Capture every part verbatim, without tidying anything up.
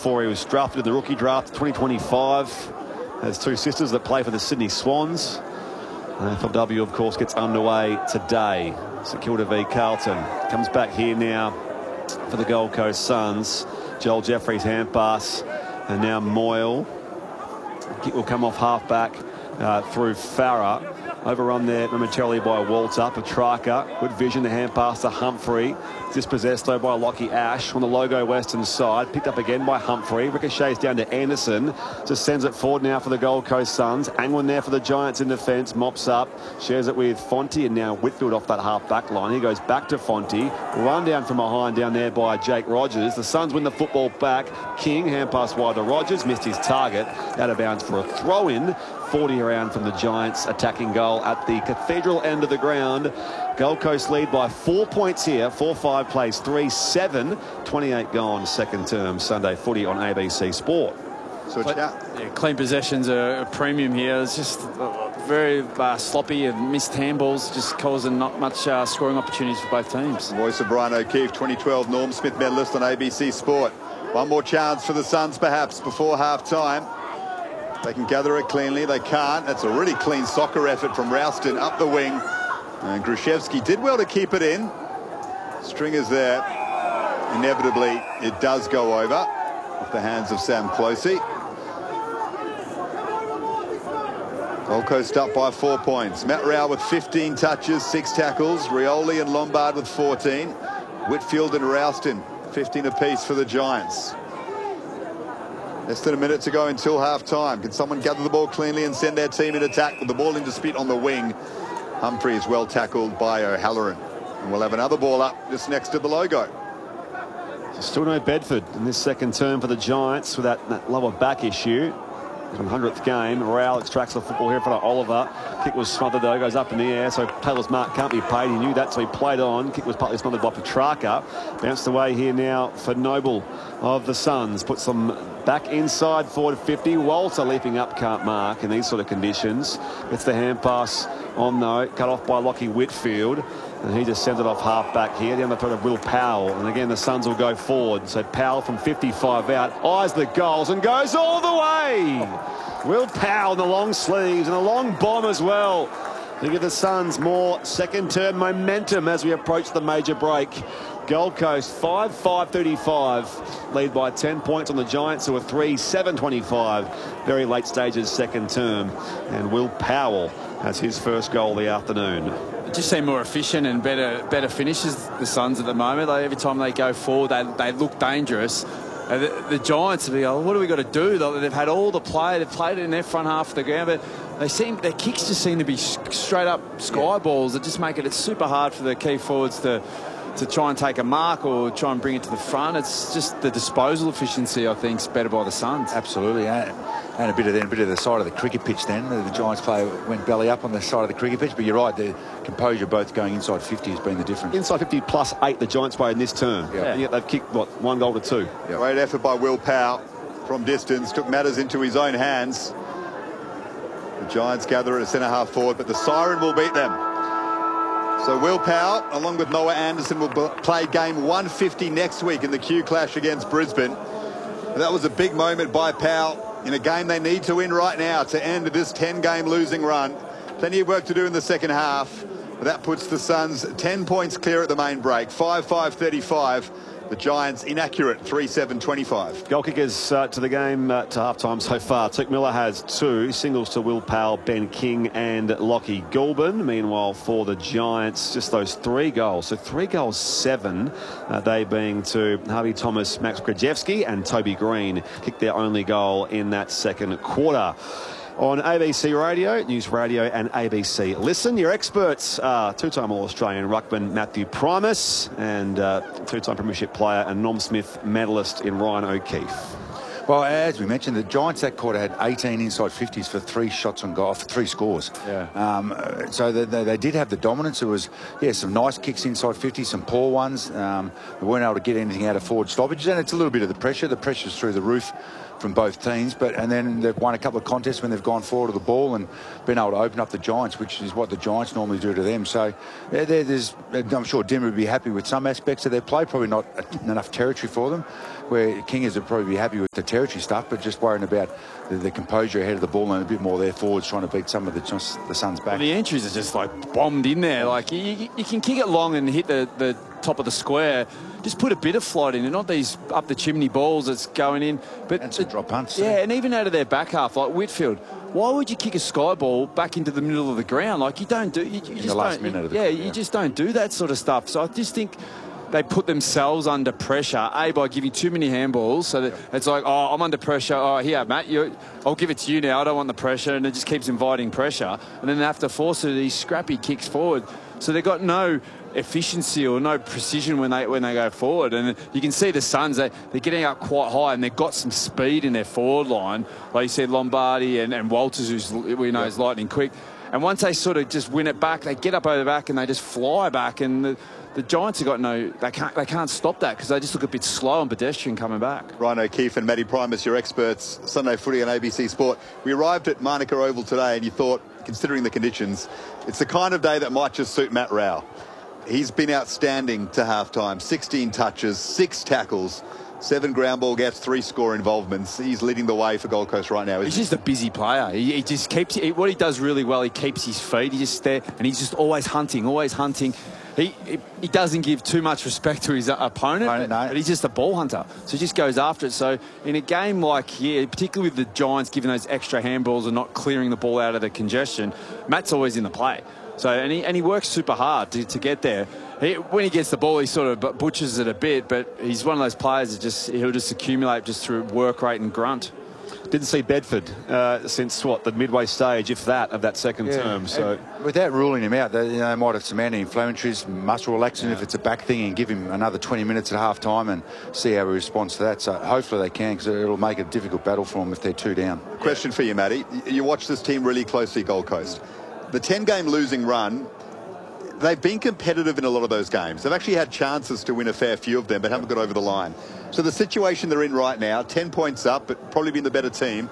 for. He was drafted in the rookie draft twenty twenty-five. Has two sisters that play for the Sydney Swans. And F L W, of course, gets underway today. St Kilda v Carlton. Comes back here now for the Gold Coast Suns. Joel Jeffries hand pass. And now Moyle. Kick will come off half-back uh, through Farah. Overrun there momentarily by Walter. Petrarca, good vision, the hand pass to Humphrey. Dispossessed though by Lockie Ash on the Logo Western side. Picked up again by Humphrey. Ricochets down to Anderson. Just sends it forward now for the Gold Coast Suns. Angwin there for the Giants in defence. Mops up. Shares it with Fonte, and now Whitfield off that half-back line. He goes back to Fonte. Run down from behind down there by Jake Rogers. The Suns win the football back. King, hand pass wide to Rogers. Missed his target. Out of bounds for a throw-in. forty around from the Giants attacking goal at the Cathedral end of the ground. Gold Coast lead by four points here. four five plays three seven. twenty-eight gone second term Sunday footy on A B C Sport. So yeah, clean possessions are a premium here. It's just very uh, sloppy and missed handballs, just causing not much uh, scoring opportunities for both teams. Voice of Brian O'Keefe, twenty twelve Norm Smith medalist on A B C Sport. One more chance for the Suns perhaps before half time. They can gather it cleanly. They can't. That's a really clean soccer effort from Ralston up the wing. And Gruszewski did well to keep it in. Stringers there. Inevitably, it does go over off the hands of Sam Closey. Gold Coast up by four points. Matt Rowell with fifteen touches, six tackles. Rioli and Lombard with fourteen. Whitfield and Ralston, fifteen apiece for the Giants. Less than a minute to go until half-time. Can someone gather the ball cleanly and send their team in attack with the ball in dispute on the wing? Humphrey is well tackled by O'Halloran. And we'll have another ball up just next to the logo. Still no Bedford in this second term for the Giants with that, that lower back issue. one hundredth game. Rowell extracts the football here in front of Oliver. Kick was smothered though, goes up in the air, so Taylor's mark can't be paid. He knew that, so he played on. Kick was partly smothered by Petrarca. Bounced away here now for Noble of the Suns. Puts them back inside forward fifty. Walter leaping up, can't mark in these sort of conditions. Gets the hand pass on though, cut off by Lockie Whitfield. And he just sends it off half back here down the throat of Will Powell. And again, the Suns will go forward. So Powell from fifty-five out, eyes the goals and goes all the way. Will Powell in the long sleeves and a long bomb as well to give the Suns more second term momentum as we approach the major break. Gold Coast five five thirty-five, lead by ten points on the Giants, who are three seven twenty-five. Very late stages second term. And Will Powell has his first goal of the afternoon. Just seem more efficient and better better finishes, the Suns at the moment. Like every time they go forward, they, they look dangerous. Uh, the, the Giants, be like, what do we got to do? They've had all the play, they've played it in their front half of the ground, but they seem their kicks just seem to be straight up sky balls that just make it it's super hard for the key forwards to to try and take a mark or try and bring it to the front. It's just the disposal efficiency, I think, is better by the Suns. Absolutely, and, and a bit of then, a bit of the side of the cricket pitch. Then the Giants player went belly up on the side of the cricket pitch. But you're right, the composure both going inside fifty has been the difference. Inside fifty plus eight, the Giants way in this term. Yeah. Yeah, they've kicked what one goal to two. Yeah. Great effort by Will Powell from distance, took matters into his own hands. The Giants gather at a centre half forward, but the siren will beat them. So Will Powell, along with Noah Anderson, will play game one fifty next week in the Q Clash against Brisbane. That was a big moment by Powell in a game they need to win right now to end this ten game losing run. Plenty of work to do in the second half. But that puts the Suns ten points clear at the main break. five five thirty-five. The Giants inaccurate, three seven twenty-five. Goal kickers uh, to the game uh, to half-time so far. Tuke Miller has two. Singles to Will Powell, Ben King and Lockie Gulbin. Meanwhile, for the Giants, just those three goals. So three goals, seven. Uh, they being to Harvey Thomas, Max Krajewski and Toby Green. Kicked their only goal in that second quarter. On A B C Radio, News Radio and A B C Listen. Your experts are two-time All-Australian ruckman Matthew Primus and uh, two-time premiership player and Norm Smith medalist in Ryan O'Keefe. Well, as we mentioned, the Giants that quarter had eighteen inside fifties for three shots on goal, for three scores. Yeah. Um, so they, they, they did have the dominance. It was, yeah, some nice kicks inside fifty, some poor ones. Um, they weren't able to get anything out of forward stoppages, and it's a little bit of the pressure. The pressure's through the roof from both teams. But and then they've won a couple of contests when they've gone forward to the ball and been able to open up the Giants, which is what the Giants normally do to them. So yeah, there, there's, I'm sure Dimmer would be happy with some aspects of their play, probably not enough territory for them, where Kingers would probably be happy with the territory stuff, but just worrying about the, the composure ahead of the ball and a bit more their forwards trying to beat some of the, the Suns back. Well, the entries are just like bombed in there. Like you, you can kick it long and hit the, the top of the square. Just put a bit of flight in it, not these up the chimney balls that's going in. But and some drop punts. Yeah, and even out of their back half, like Whitfield. Why would you kick a sky ball back into the middle of the ground? Like you don't do. You, you in just the last don't, minute of the yeah, game, you yeah. just don't do that sort of stuff. So I just think they put themselves under pressure, A, by giving too many handballs. So that yeah. it's like, oh, I'm under pressure. Oh, here, Matt, you, I'll give it to you now. I don't want the pressure. And it just keeps inviting pressure. And then they have to force it, these scrappy kicks forward. So they've got no efficiency or no precision when they when they go forward. And you can see the Suns, they, they're getting up quite high and they've got some speed in their forward line. Like you said, Lombardi and, and Walters, who's we know yeah. is lightning quick. And once they sort of just win it back, they get up over the back and they just fly back. And the, the Giants have got no, they can't they can't stop that because they just look a bit slow and pedestrian coming back. Ryan O'Keefe and Matty Primus, your experts, Sunday Footy on A B C Sport. We arrived at Manuka Oval today and you thought, considering the conditions, it's the kind of day that might just suit Matt Rowell. He's been outstanding to halftime. sixteen touches, six tackles, seven ground ball gaps, three score involvements. He's leading the way for Gold Coast right now. He's just a busy player. He, he just keeps he, what he does really well. He keeps his feet. He just there and he's just always hunting, always hunting. He, he he doesn't give too much respect to his opponent, no, no. But, but he's just a ball hunter. So he just goes after it. So in a game like here, particularly with the Giants giving those extra handballs and not clearing the ball out of the congestion, Matt's always in the play. So and he and he works super hard to, to get there. He, when he gets the ball, he sort of butchers it a bit, but he's one of those players that just he'll just accumulate just through work rate and grunt. Didn't see Bedford uh, since, what, the midway stage, if that, of that second yeah. term. So and without ruling him out, they, you know, might have some anti-inflammatories, muscle relaxant yeah. if it's a back thing, and give him another twenty minutes at half time and see how he responds to that. So hopefully they can, because it'll make a difficult battle for them if they're two down. Question for you, Matty. You watch this team really closely, Gold Coast. The ten-game losing run, they've been competitive in a lot of those games. They've actually had chances to win a fair few of them, but haven't got over the line. So the situation they're in right now, ten points up, but probably been the better team.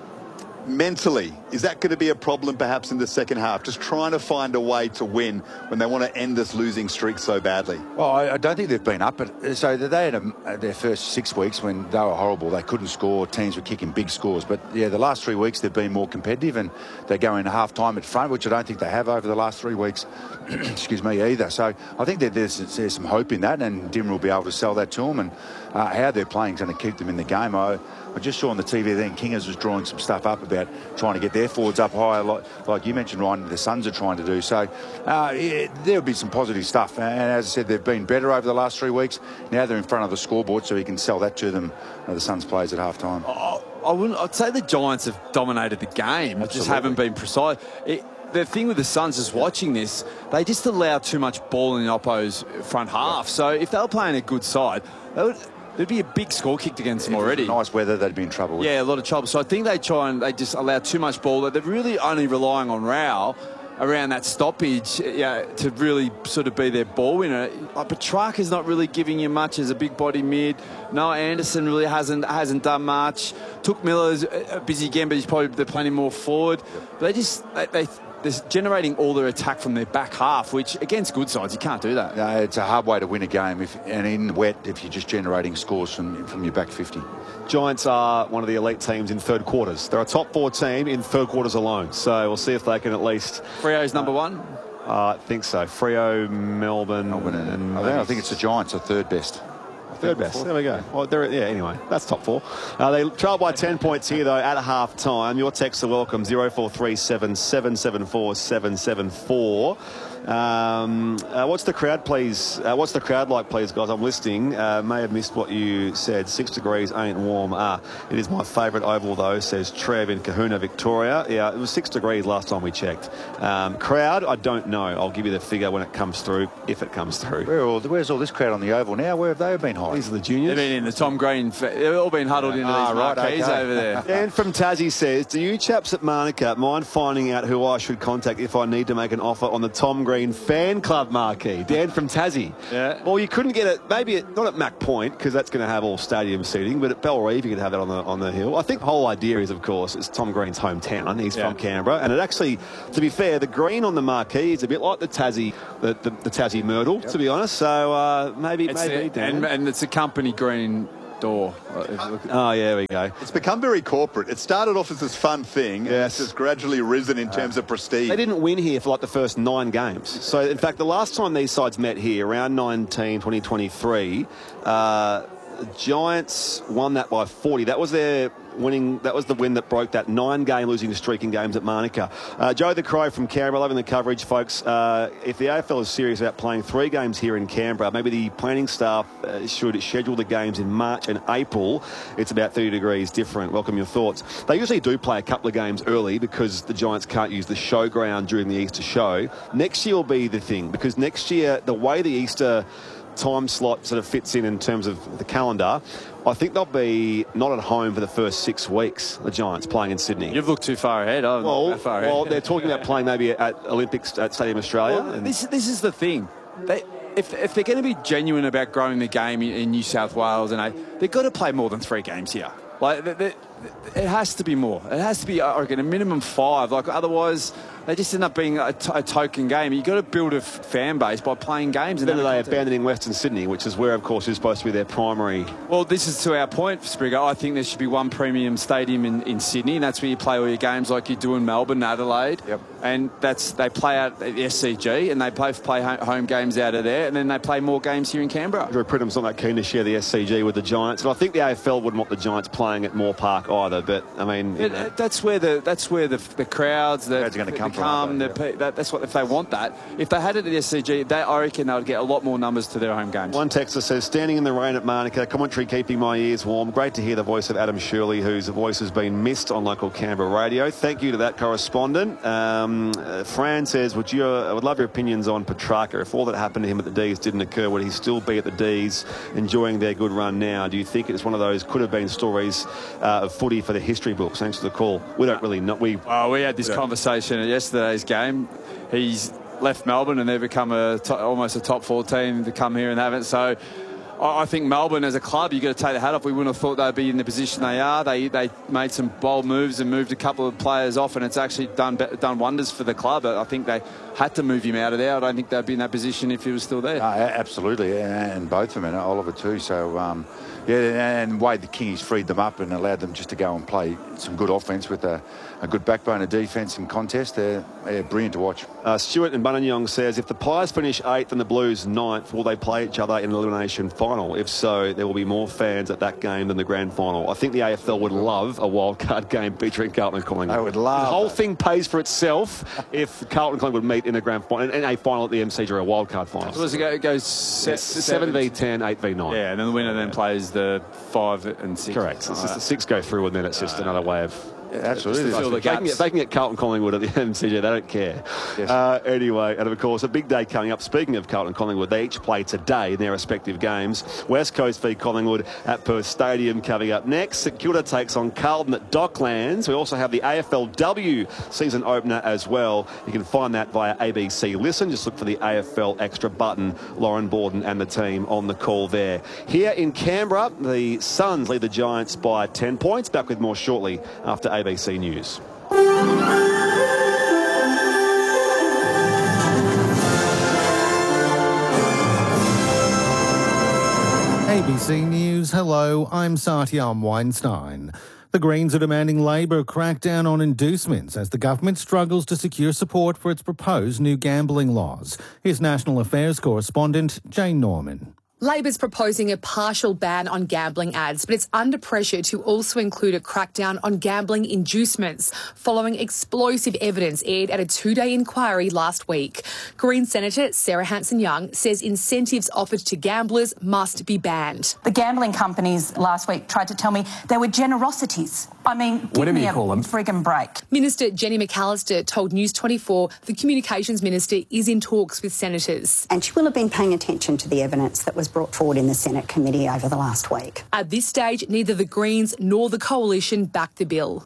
Mentally, is that going to be a problem perhaps in the second half? Just trying to find a way to win when they want to end this losing streak so badly. Well, I, I don't think they've been up. But, so they had a, their first six weeks when they were horrible. They couldn't score. Teams were kicking big scores. But, yeah, the last three weeks they've been more competitive and they go in half-time at front, which I don't think they have over the last three weeks. Excuse me, either. So I think that there's, there's some hope in that, and Dimmer will be able to sell that to them. And uh, how they're playing is going to keep them in the game. I, I just saw on the T V then Kingers was drawing some stuff up about trying to get their forwards up higher, like, like you mentioned, Ryan, the Suns are trying to do. So uh, yeah, there'll be some positive stuff. And as I said, they've been better over the last three weeks. Now they're in front of the scoreboard, so he can sell that to them, uh, the Suns players at half time. I, I wouldn't, I'd say the Giants have dominated the game. Just haven't been precise. It, the thing with the Suns is watching this, they just allow too much ball in Oppo's front half. Yeah. So if they were playing a good side, they would, there'd be a big score kicked against them already. Nice weather, they'd be in trouble with. Yeah, a lot of trouble. So I think they try and they just allow too much ball. They're really only relying on Rowell around that stoppage, yeah, to really sort of be their ball winner. Like Petrarca's not really giving you much as a big body mid. Noah Anderson really hasn't hasn't done much. Took Miller's busy again, but he's probably they're playing more forward. But they just they. they they're generating all their attack from their back half, which against good sides you can't do that. No, it's a hard way to win a game, if, and in wet if you're just generating scores from from your back fifty. Giants are one of the elite teams in third quarters. They're a top four team in third quarters alone. So we'll see if they can at least. Freo's number uh, one. Uh, I think so. Freo, Melbourne, Melbourne and, and I, think, I think it's the Giants are third best. Third best. There we go. Well, there, yeah, anyway, that's top four. Uh, they trail by ten points here, though, at half time. Your texts are welcome. zero four three seven, seven seven four, seven seven four. Um, uh, what's the crowd, please? Uh, what's the crowd like, please, guys? I'm listening. Uh, may have missed what you said. Six degrees ain't warm. Ah, it is my favourite oval, though, says Trev in Kahuna, Victoria. Yeah, it was six degrees last time we checked. Um, crowd, I don't know. I'll give you the figure when it comes through, if it comes through. Where all, where's all this crowd on the oval now? Where have they been hiding? These are the juniors. They've been in the Tom Green. They've all been huddled into ah, these right, marquees okay. over there. Dan from Tassie says, do you chaps at Manuka mind finding out who I should contact if I need to make an offer on the Tom Green Green Fan Club marquee. Dan from Tassie. Yeah. Well, you couldn't get it, maybe at, not at Mac Point, because that's going to have all stadium seating, but at Bellerive you could have that on the on the hill. I think the whole idea is, of course, it's Tom Green's hometown. He's yeah. from Canberra. And it actually, to be fair, the green on the marquee is a bit like the Tassie, the, the, the Tassie Myrtle, yep. to be honest. So uh, maybe, it's maybe, the, Dan. And, and it's a company green door. Oh, yeah, there we go. It's become very corporate. It started off as this fun thing, yes. and it's just gradually risen in terms of prestige. They didn't win here for like the first nine games. So, in fact, the last time these sides met here, around nineteen, twenty twenty-three, uh, the Giants won that by forty. That was their winning. That was the win that broke that nine-game losing streak in games at Manuka. Uh, Joe the Crow from Canberra, loving the coverage, folks. Uh, if the A F L is serious about playing three games here in Canberra, maybe the planning staff uh, should schedule the games in March and April. It's about thirty degrees different. Welcome your thoughts. They usually do play a couple of games early because the Giants can't use the showground during the Easter show. Next year will be the thing, because next year, the way the Easter time slot sort of fits in in terms of the calendar, I think they'll be not at home for the first six weeks, the Giants, playing in Sydney. You've looked too far ahead. I'm well, not that far ahead. Well, they're talking about playing maybe at Olympics at Stadium Australia. Well, this, this is the thing. They, if, if they're going to be genuine about growing the game in, in New South Wales, and they've got to play more than three games here. Like, they, they, it has to be more. It has to be, I reckon, a minimum five. Like, otherwise, they just end up being a, t- a token game. You've got to build a f- fan base by playing games. Then are they abandoning Western Sydney, which is where, of course, is supposed to be their primary... Well, this is to our point, Sprigger. I think there should be one premium stadium in, in Sydney, and that's where you play all your games like you do in Melbourne, Adelaide. Yep. And that's they play out at the S C G, and they play, play home games out of there, and then they play more games here in Canberra. Drew Pridham's not that keen to share the S C G with the Giants, and I think the A F L wouldn't want the Giants playing at Moore Park either, but, I mean... It, you know. That's where the that's where the, the crowds... The, crowds are going to come from. The, yeah. that, that's what, if they want that. If they had it at the S C G, they, I reckon they would get a lot more numbers to their home games. One texter says, standing in the rain at Manuka, commentary keeping my ears warm. Great to hear the voice of Adam Shirley, whose voice has been missed on local Canberra radio. Thank you to that correspondent. Um, uh, Fran says, would you, uh, I would love your opinions on Petrarca. If all that happened to him at the D's didn't occur, would he still be at the D's enjoying their good run now? Do you think it's one of those could have been stories uh, of footy for the history books? Thanks for the call. We don't really know. We, oh, we had this conversation at yesterday's game. He's left Melbourne and they've become a to- almost a top four team to come here and have it. So I think Melbourne as a club, you've got to take the hat off. We wouldn't have thought they'd be in the position they are. They they made some bold moves and moved a couple of players off, and it's actually done done wonders for the club. I think they had to move him out of there. I don't think they'd be in that position if he was still there. No, absolutely, and both of them, and Oliver too. So, um, yeah, and Wade the King, he's freed them up and allowed them just to go and play some good offence with a, a good backbone of defence and contest. They're, they're brilliant to watch. Uh, Stuart and Bunanyong says, if the Pies finish eighth and the Blues ninth, will they play each other in an elimination final? If so, there will be more fans at that game than the grand final. I think the A F L would love a wildcard game featuring Carlton and Collingwood. I would love The whole it. thing pays for itself if Carlton and Collingwood meet in a grand final, in a final at the M C G or a wildcard final. So does it go, it goes se- seven v ten, eight v nine. Yeah, and then the winner then plays the five and six. Correct. It's just the six go through and then it's just another way of... Yeah, absolutely. Fill the They can, get, they can get Carlton Collingwood at the M C G. They don't care. Yes. Uh, anyway, and of course, a big day coming up. Speaking of Carlton Collingwood, they each play today in their respective games. West Coast v Collingwood at Perth Stadium coming up next. St Kilda takes on Carlton at Docklands. We also have the A F L W season opener as well. You can find that via A B C Listen. Just look for the A F L extra button. Lauren Borden and the team on the call there. Here in Canberra, the Suns lead the Giants by ten points. Back with more shortly after A B C News. A B C News, hello, I'm Satyam Weinstein. The Greens are demanding Labor crack down on inducements as the government struggles to secure support for its proposed new gambling laws. Here's National Affairs correspondent Jane Norman. Labor's proposing a partial ban on gambling ads, but it's under pressure to also include a crackdown on gambling inducements, following explosive evidence aired at a two-day inquiry last week. Green Senator Sarah Hanson-Young says incentives offered to gamblers must be banned. The gambling companies last week tried to tell me there were generosities. I mean, give Whatever me you a call them. friggin' break. Minister Jenny McAllister told News twenty-four the Communications Minister is in talks with senators. And she will have been paying attention to the evidence that was brought forward in the Senate committee over the last week. At this stage, neither the Greens nor the Coalition backed the bill.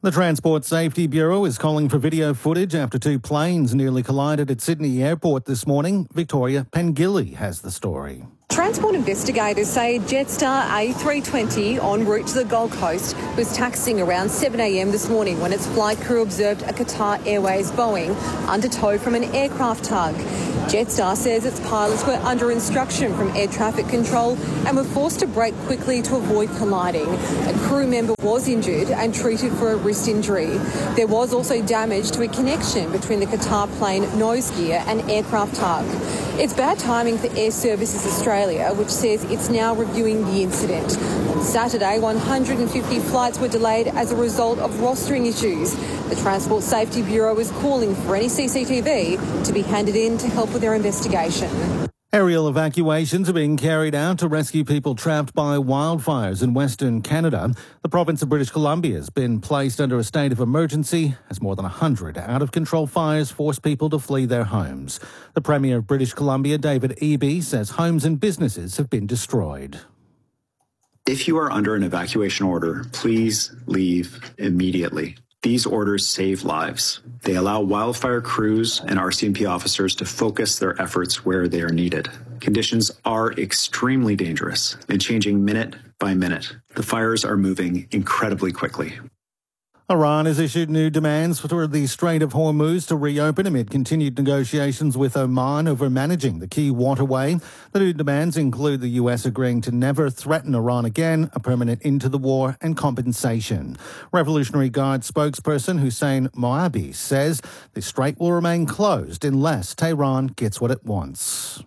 The Transport Safety Bureau is calling for video footage after two planes nearly collided at Sydney Airport this morning. Victoria Pengilly has the story. Transport investigators say Jetstar A three twenty en route to the Gold Coast was taxiing around seven a m this morning when its flight crew observed a Qatar Airways Boeing under tow from an aircraft tug. Jetstar says its pilots were under instruction from air traffic control and were forced to brake quickly to avoid colliding. A crew member was injured and treated for a wrist injury. There was also damage to a connection between the Qatar plane nose gear and aircraft tug. It's bad timing for Air Services Australia, which says it's now reviewing the incident. On Saturday, one hundred fifty flights were delayed as a result of rostering issues. The Transport Safety Bureau is calling for any C C T V to be handed in to help with their investigation. Aerial evacuations are being carried out to rescue people trapped by wildfires in Western Canada. The province of British Columbia has been placed under a state of emergency as more than one hundred out-of-control fires force people to flee their homes. The Premier of British Columbia, David Eby, says homes and businesses have been destroyed. If you are under an evacuation order, please leave immediately. These orders save lives. They allow wildfire crews and R C M P officers to focus their efforts where they are needed. Conditions are extremely dangerous and changing minute by minute. The fires are moving incredibly quickly. Iran has issued new demands for the Strait of Hormuz to reopen amid continued negotiations with Oman over managing the key waterway. The new demands include the U S agreeing to never threaten Iran again, a permanent end to the war and compensation. Revolutionary Guard spokesperson Hussein Moabi says the strait will remain closed unless Tehran gets what it wants.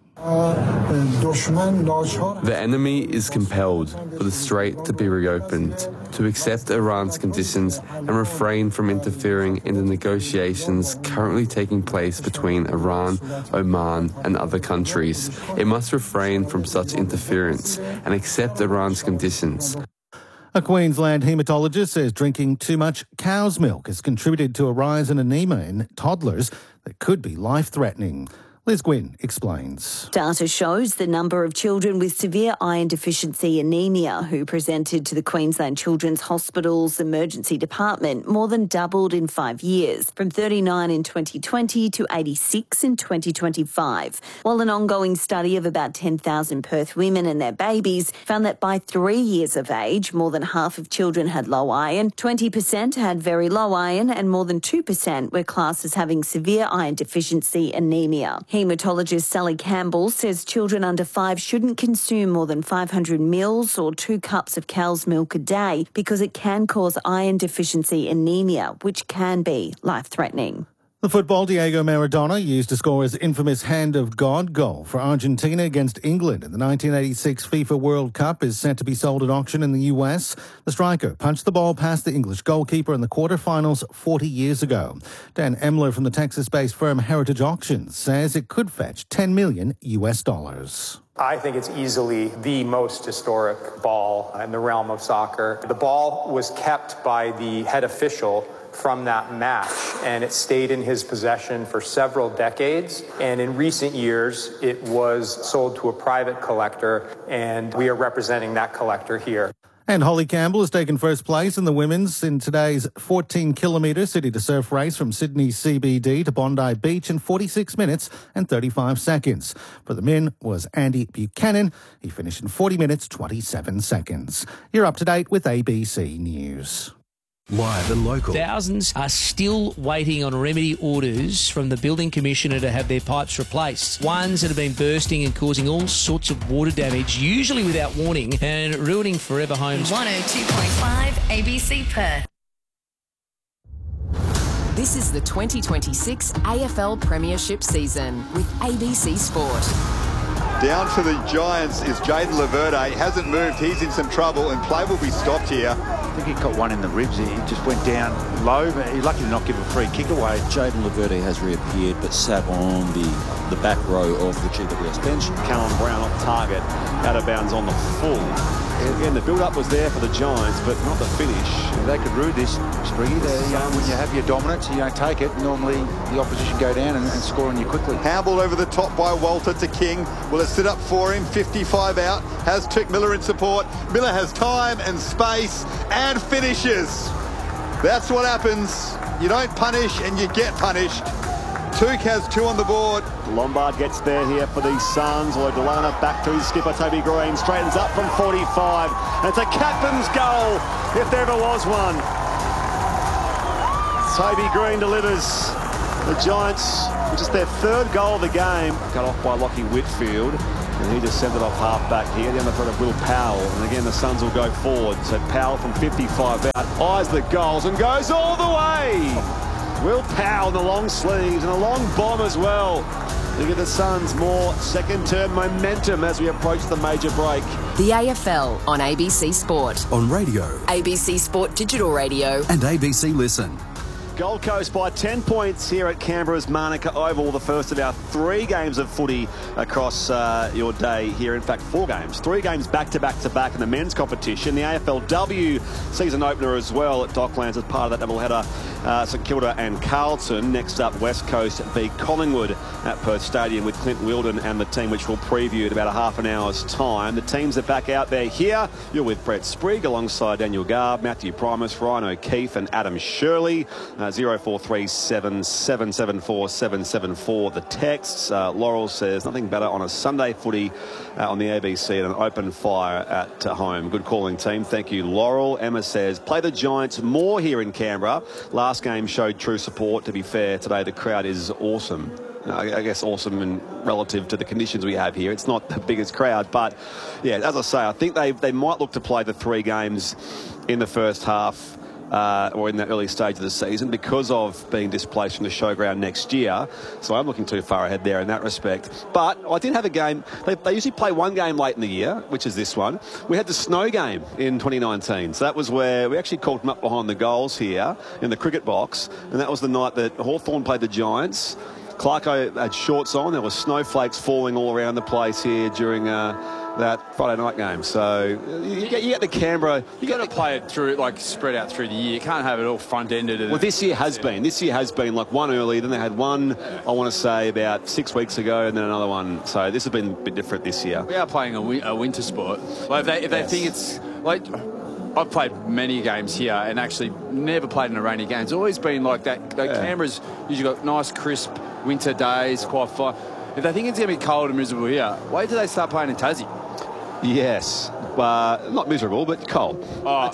The enemy is compelled for the strait to be reopened, to accept Iran's conditions and refrain from interfering in the negotiations currently taking place between Iran, Oman and other countries. It must refrain from such interference and accept Iran's conditions. A Queensland haematologist says drinking too much cow's milk has contributed to a rise in anaemia in toddlers that could be life-threatening. Liz Gwynn explains. Data shows the number of children with severe iron deficiency anemia who presented to the Queensland Children's Hospital's emergency department more than doubled in five years, from thirty-nine in twenty twenty to eighty-six in twenty twenty-five, while an ongoing study of about ten thousand Perth women and their babies found that by three years of age, more than half of children had low iron, twenty percent had very low iron, and more than two percent were classed as having severe iron deficiency anemia. Haematologist Sally Campbell says children under five shouldn't consume more than five hundred mils or two cups of cow's milk a day because it can cause iron deficiency anemia, which can be life-threatening. The football, Diego Maradona used to score his infamous Hand of God goal for Argentina against England in the nineteen eighty-six FIFA World Cup is set to be sold at auction in the U S. The striker punched the ball past the English goalkeeper in the quarterfinals forty years ago. Dan Emler from the Texas-based firm Heritage Auctions says it could fetch ten million U S dollars. I think it's easily the most historic ball in the realm of soccer. The ball was kept by the head official from that match, and it stayed in his possession for several decades. And in recent years, it was sold to a private collector, and we are representing that collector here. And Holly Campbell has taken first place in the women's in today's fourteen kilometre City to Surf race from Sydney C B D to Bondi Beach in forty-six minutes and thirty-five seconds. For the men was Andy Buchanan. He finished in forty minutes, twenty-seven seconds. You're up to date with A B C News. Live and local. Thousands are still waiting on remedy orders from the Building Commissioner to have their pipes replaced. Ones that have been bursting and causing all sorts of water damage, usually without warning, and ruining forever homes. one oh two point five A B C Perth. This is the twenty twenty-six A F L Premiership season with A B C Sport. Down for the Giants is Jaden Laverde. He hasn't moved. He's in some trouble, and play will be stopped here. I think he got one in the ribs. He just went down low, but he's lucky to not give a free kick away. Jaden Laverde has reappeared, but sat on the, the back row of the G W S bench. Callum Brown off target, out of bounds on the full. Again, the build-up was there for the Giants, but not the finish. They could rue this, Spriggy. They, uh, when you have your dominance, you don't take it. Normally, the opposition go down and, and score on you quickly. Handball over the top by Walter to King. Will it sit up for him? fifty-five out. Has Tick Miller in support. Miller has time and space and finishes. That's what happens. You don't punish and you get punished. Tuke has two on the board. Lombard gets there here for the Suns. Lloyd Delana back to his skipper, Toby Green. Straightens up from forty-five. And it's a captain's goal, if there ever was one. Toby Green delivers. The Giants, which is their third goal of the game, cut off by Lockie Whitfield. And he just sent it off half back here. The underthrow of Will Powell. And again, the Suns will go forward. So Powell from fifty-five out, eyes the goals and goes all the way. Will Powell in the long sleeves and a long bomb as well to give the Suns more second-term momentum as we approach the major break. The A F L on A B C Sport. On radio. A B C Sport Digital Radio. And A B C Listen. Gold Coast by ten points here at Canberra's Manuka Oval, the first of our three games of footy across uh, your day here. In fact, four games. Three games back-to-back-to-back in the men's competition. The A F L W season opener as well at Docklands as part of that doubleheader. Uh, St Kilda and Carlton. Next up, West Coast v Collingwood at Perth Stadium with Clint Wilden and the team, which we'll preview in about a half an hour's time. The teams are back out there here. You're with Brett Sprigg alongside Daniel Garb, Matthew Primus, Ryan O'Keefe and Adam Shirley. Uh, zero four three seven, seven seven four, seven seven four the texts. Uh, Laurel says nothing better on a Sunday footy uh, on the A B C than an open fire at uh, home. Good calling, team. Thank you, Laurel. Emma says play the Giants more here in Canberra. Last game showed true support. To be fair, today the crowd is awesome. I guess awesome and relative to the conditions we have here. It's not the biggest crowd, but yeah, as I say, I think they they might look to play the three games in the first half. Uh, or in the early stage of the season because of being displaced from the showground next year. So I'm looking too far ahead there in that respect. But I did have a game. They, they usually play one game late in the year, which is this one. We had the snow game in twenty nineteen. So that was where we actually called them up behind the goals here in the cricket box. And that was the night that Hawthorn played the Giants. Clarko had shorts on. There were snowflakes falling all around the place here during uh, that Friday night game. So you get, you get the Canberra. You got to play it through, like spread out through the year. You can't have it all front-ended. Well, this year has been. This year has been like one early. Then they had one, I want to say, about six weeks ago, and then another one. So this has been a bit different this year. We are playing a, wi- a winter sport. Like if they, if they yes. think it's like. I've played many games here and actually never played in a rainy game. It's always been like that. Like yeah. Canberra's usually got nice, crisp winter days, quite fine. If they think it's going to be cold and miserable here, wait till they start playing in Tassie. Yes. Uh, not miserable, but cold. Oh,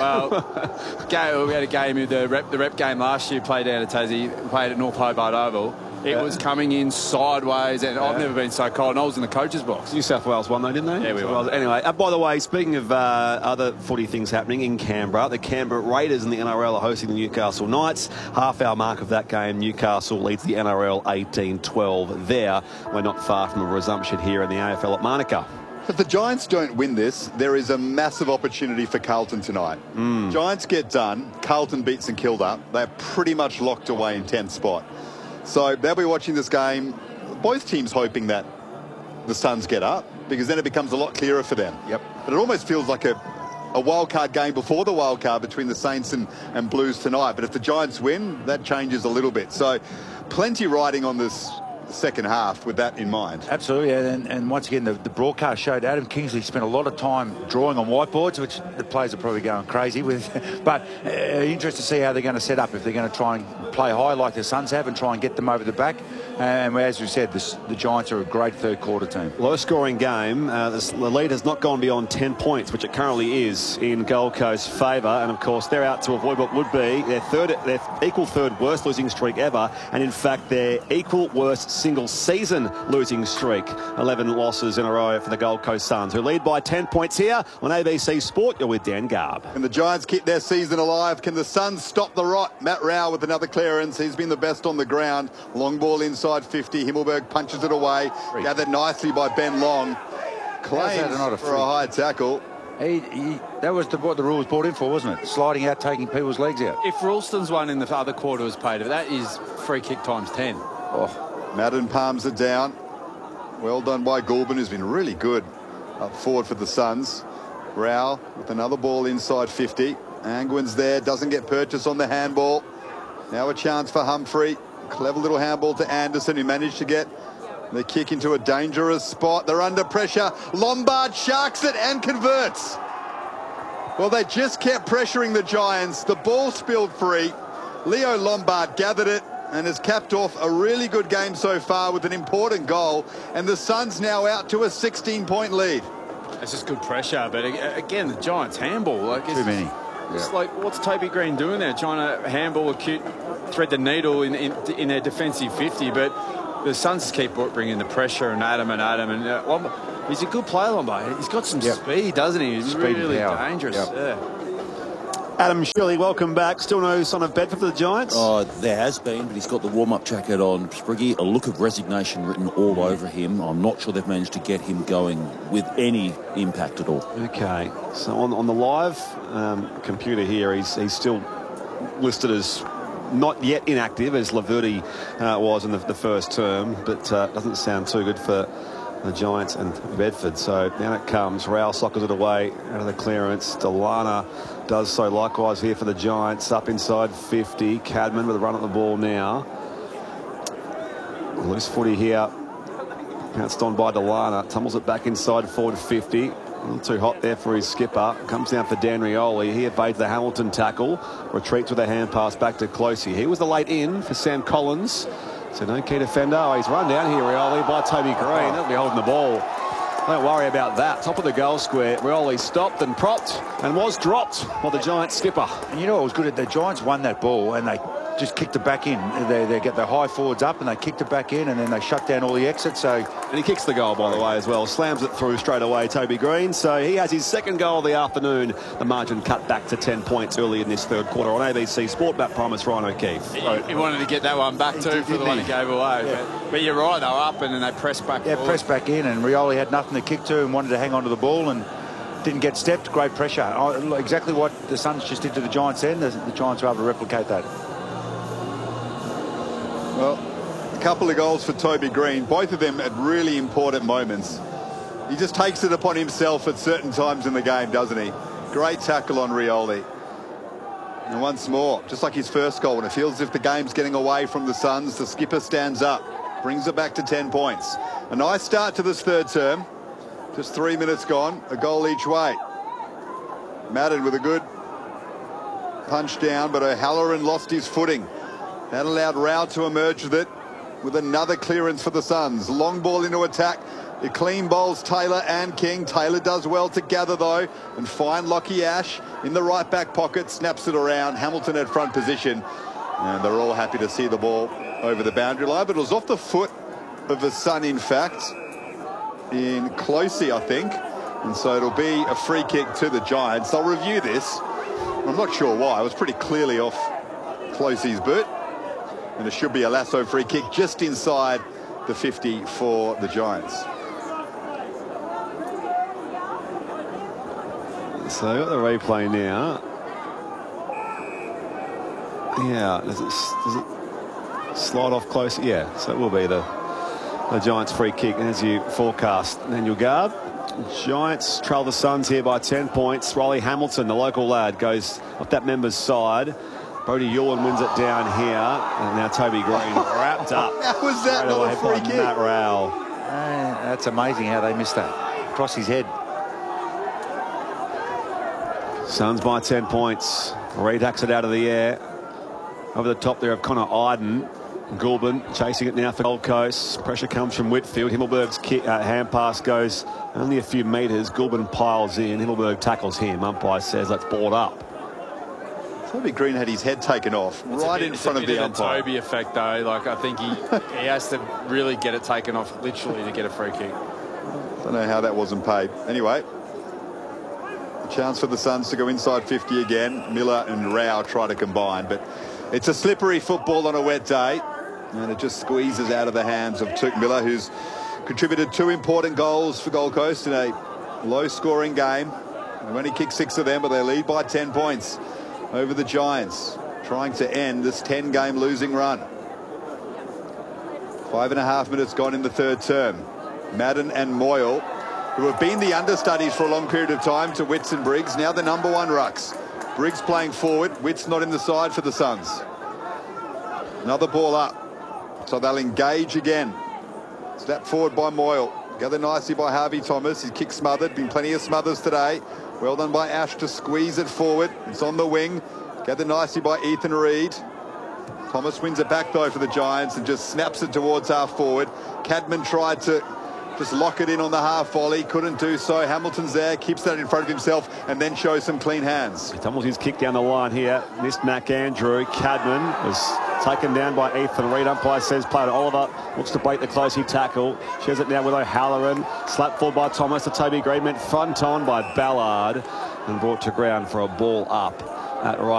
well, game, we had a game, the rep, the rep game last year, played down at Tassie, played at North Hobart Oval. It yeah. was coming in sideways, and yeah. I've never been so cold, and I was in the coach's box. New South Wales won, though, didn't they? Yeah, we won. Anyway, uh, by the way, speaking of uh, other footy things happening in Canberra, the Canberra Raiders in the N R L are hosting the Newcastle Knights. Half-hour mark of that game, Newcastle leads the N R L eighteen twelve there. We're not far from a resumption here in the A F L at Manuka. If the Giants don't win this, there is a massive opportunity for Carlton tonight. Mm. Giants get done, Carlton beats St Kilda. They're pretty much locked away in tenth spot. So they'll be watching this game, both teams hoping that the Suns get up, because then it becomes a lot clearer for them. Yep. But it almost feels like a, a wild card game before the wild card between the Saints and, and Blues tonight. But if the Giants win, that changes a little bit. So plenty riding on this second half with that in mind. Absolutely, and, and once again, the, the broadcast showed Adam Kingsley spent a lot of time drawing on whiteboards, which the players are probably going crazy with. But uh, interesting to see how they're going to set up, if they're going to try and play high like the Suns have and try and get them over the back. And as we said, this, the Giants are a great third quarter team. Low scoring game. Uh, this, the lead has not gone beyond ten points, which it currently is in Gold Coast's favour. And of course, they're out to avoid what would be their third, their equal third worst losing streak ever. And in fact, their equal worst single season losing streak. eleven losses in a row for the Gold Coast Suns, who lead by ten points here on A B C Sport. You're with Dan Garb. And the Giants keep their season alive. Can the Suns stop the rot? Matt Rowell with another clearance. He's been the best on the ground. Long ball inside fifty. Himmelberg punches it away. Free. Gathered nicely by Ben Long. Claims not a for a high tackle. He, he, that was the, what the rule was brought in for, wasn't it? Sliding out, taking people's legs out. If Ralston's one in the other quarter was paid, that is free kick times ten. Oh. Madden palms it down. Well done by Goulburn, who's been really good up forward for the Suns. Rowell with another ball inside fifty. Angwin's there, doesn't get purchase on the handball. Now a chance for Humphrey. Clever little handball to Anderson, who managed to get the kick into a dangerous spot. They're under pressure. Lombard sharks it and converts. Well, they just kept pressuring the Giants. The ball spilled free. Leo Lombard gathered it and has capped off a really good game so far with an important goal. And the Suns now out to a sixteen point lead. It's just good pressure, but again, the Giants handball. Like it's, Too many. It's Yeah. like, what's Toby Green doing there? Trying to handball, acute, thread the needle in, in, in their defensive fifty, but the Suns keep bringing the pressure and Adam and Adam. And uh, Lombard, he's a good player, Lombard. He's got some Yep. speed, doesn't he? He's Speed really and power. dangerous. Yep. Yeah. Adam Shirley, welcome back. Still no son of Bedford for the Giants? Oh, there has been, but he's got the warm-up jacket on. Spriggy, a look of resignation written all over him. I'm not sure they've managed to get him going with any impact at all. Okay, so on, on the live um, computer here, he's, he's still listed as not yet inactive, as Laverty uh, was in the, the first term, but uh, doesn't sound too good for the Giants and Bedford. So down it comes. Rao sockers it away out of the clearance. Delana does so likewise here for the Giants. Up inside fifty. Cadman with a run at the ball now. Loose footy here. Pounced on by Delana. Tumbles it back inside forward fifty. A little too hot there for his skipper. Comes down for Dan Rioli. He evades the Hamilton tackle. Retreats with a hand pass back to Closey. He was the late in for Sam Collins. So no key defender. Oh, he's run down here, Rioli, by Toby Green. That'll be holding the ball. Don't worry about that. Top of the goal square. Rioli stopped and propped and was dropped by the Giants skipper. And you know what was good? The Giants won that ball and they just kicked it back in. They, they get the high forwards up and they kicked it back in, and then they shut down all the exits. So, and he kicks the goal, by the way, as well. Slams it through straight away, Toby Green. So he has his second goal of the afternoon. The margin cut back to ten points early in this third quarter on A B C Sport. Matt Primus, Ryan O'Keefe. He, he wanted to get that one back too for the one he gave away. Yeah. But, but you're right, they were up and then they pressed back. yeah, forward. pressed back in, and Rioli had nothing to kick to and wanted to hang on to the ball and didn't get stepped. Great pressure. Oh, exactly what the Suns just did to the Giants then. The, the Giants were able to replicate that. Well, a couple of goals for Toby Green, both of them at really important moments. He just takes it upon himself at certain times in the game, doesn't he? Great tackle on Rioli. And once more, just like his first goal, when it feels as if the game's getting away from the Suns, the skipper stands up, brings it back to ten points. A nice start to this third term. Just three minutes gone, a goal each way. Madden with a good punch down, but O'Halloran lost his footing. That allowed Rao to emerge with it, with another clearance for the Suns. Long ball into attack. It clean bowls Taylor and King. Taylor does well to gather, though, and find Lockie Ash in the right back pocket. Snaps it around. Hamilton at front position. And they're all happy to see the ball over the boundary line. But it was off the foot of the Sun, in fact, in Closey, I think. And so it'll be a free kick to the Giants. They'll review this. I'm not sure why. It was pretty clearly off Closey's boot. And it should be a lasso free kick just inside the fifty for the Giants. So got the replay now. Yeah, does it, does it slide off close? Yeah, so it will be the, the Giants free kick as you forecast. Daniel Gard. Giants trail the Suns here by ten points. Riley Hamilton, the local lad, goes off that member's side. Brody Ewan wins it down here, and now Toby Green wrapped up. How was that not a free kick? Matt Rowell. Uh, that's amazing how they missed that. Across his head. Suns by ten points. Reed hacks it out of the air. Over the top there of Connor Iden. Goulburn chasing it now for Gold Coast. Pressure comes from Whitfield. Himmelberg's kick, uh, hand pass goes only a few metres. Goulburn piles in. Himmelberg tackles him. Umpire says, let's ball it up. Toby Green had his head taken off It's right bit, in front of the umpire. Toby effect, though. Like, I think he he has to really get it taken off, literally, to get a free kick. Don't know how that wasn't paid. Anyway, a chance for the Suns to go inside fifty again. Miller and Rao try to combine, but it's a slippery football on a wet day, and it just squeezes out of the hands of Took Miller, who's contributed two important goals for Gold Coast in a low-scoring game. They've only kicked six of them, but they lead by ten points over the Giants, trying to end this ten-game losing run. Five and a half minutes gone in the third term. Madden and Moyle, who have been the understudies for a long period of time to Witts and Briggs, now the number one rucks. Briggs playing forward, Witts not in the side for the Suns. Another ball up, so they'll engage again. Step forward by Moyle. Gathered nicely by Harvey Thomas. His kick smothered, been plenty of smothers today. Well done by Ash to squeeze it forward. It's on the wing. Gathered nicely by Ethan Reid. Thomas wins it back though for the Giants and just snaps it towards half forward. Cadman tried to just lock it in on the half volley, couldn't do so. Hamilton's there, keeps that in front of himself and then shows some clean hands. He tumbles his kick down the line here. Missed McAndrew. Cadman was taken down by Ethan Reid. Umpire says play to Oliver. Looks to break the closey tackle. Shares it now with O'Halloran. Slap forward by Thomas to Toby Green. Meant front on by Ballard and brought to ground for a ball up at right.